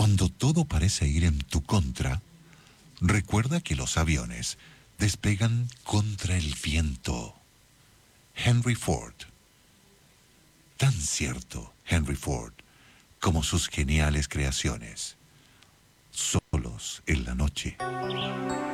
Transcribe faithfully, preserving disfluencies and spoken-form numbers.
Cuando todo parece ir en tu contra, recuerda que los aviones despegan contra el viento. Henry Ford. Tan cierto, Henry Ford, como sus geniales creaciones. Solos en la noche.